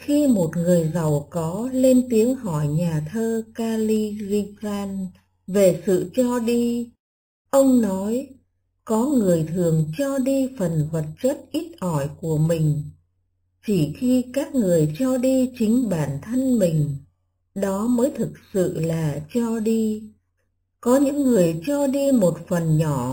Khi một người giàu có lên tiếng hỏi nhà thơ Khalil Gibran về sự cho đi, ông nói, có người thường cho đi phần vật chất ít ỏi của mình. Chỉ khi các người cho đi chính bản thân mình, đó mới thực sự là cho đi. Có những người cho đi một phần nhỏ